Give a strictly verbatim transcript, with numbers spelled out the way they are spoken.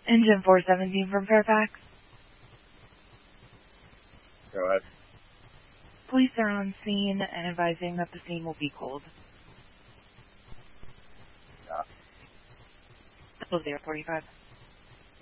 Engine four seventeen from Fairfax. Go ahead. Police are on scene and advising that the scene will be cold. Yeah. Double zero forty-five.